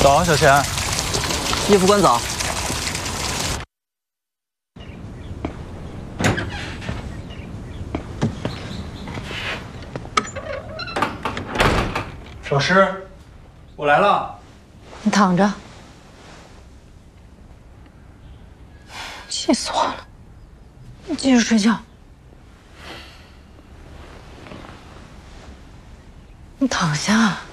早，小钱。 叶副官早。 老师，我来了。 你躺着。气死我了！你继续睡觉。你躺下。